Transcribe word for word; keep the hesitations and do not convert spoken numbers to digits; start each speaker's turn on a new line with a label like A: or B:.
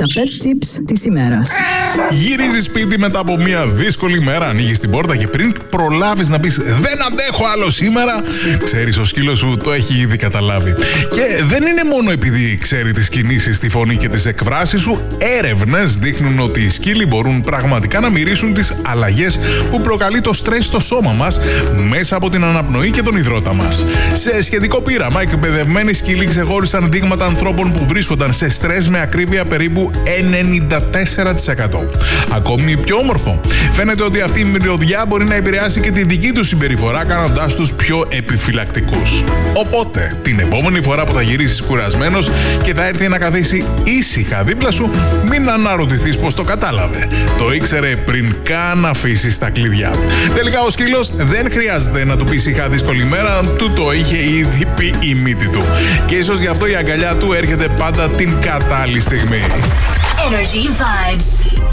A: Τα pet tips της ημέρας.
B: Γυρίζεις σπίτι μετά από μια δύσκολη μέρα, ανοίγεις την πόρτα και πριν προλάβεις να πεις «Δεν αντέχω άλλο σήμερα», ξέρεις ο σκύλος σου το έχει ήδη καταλάβει. Και δεν είναι μόνο επειδή ξέρει τις κινήσεις, τη φωνή και τις εκφράσεις σου. Έρευνες δείχνουν ότι οι σκύλοι μπορούν πραγματικά να μυρίσουν τις αλλαγές που προκαλεί το στρες στο σώμα μας μέσα από την αναπνοή και τον υδρότα μας. Σε σχετικό πείραμα, εκπαιδευμένοι σκύλοι ξεχώρισαν δείγματα ανθρώπων που βρίσκονταν σε στρες με ακρίβεια περίπου ενενήντα τέσσερα τοις εκατό. Ακόμη πιο όμορφο, φαίνεται ότι αυτή η μυρωδιά μπορεί να επηρεάσει και τη δική τους συμπεριφορά, κάνοντάς τους πιο επιφυλακτικούς. Οπότε, την επόμενη φορά που θα γυρίσεις κουρασμένος και θα έρθει να καθίσει ήσυχα δίπλα σου, μην αναρωτηθείς πως το κατάλαβε. Το ήξερε πριν καν αφήσεις τα κλειδιά. Τελικά ο σκύλος δεν χρειάζεται να του πεις είχα δύσκολη μέρα, του το είχε ήδη πει η μύτη του. Και ίσως γι' αυτό η αγκαλιά του έρχεται πάντα την κατάλληλη στιγμή.
C: Energy Vibes.